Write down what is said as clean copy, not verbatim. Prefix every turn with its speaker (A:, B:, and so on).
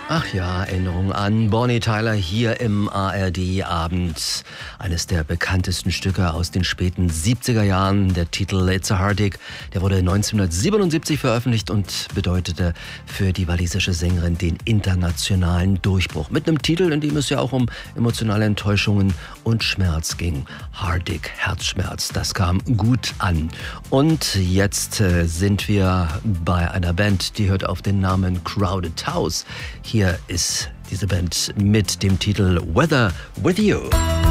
A: Ach ja, Erinnerung an Bonnie Tyler hier im ARD-Abend. Eines der bekanntesten Stücke aus den späten 70er Jahren. Der Titel It's a Heartache, der wurde 1977 veröffentlicht und bedeutete für die walisische Sängerin den internationalen Durchbruch. Mit einem Titel, in dem es ja auch um emotionale Enttäuschungen und Schmerz ging. Heartache, Herzschmerz, das kam gut an. Und jetzt sind wir bei einer Band, die hört auf den Namen Crowded House. Hier ist diese Band mit dem Titel Weather With You.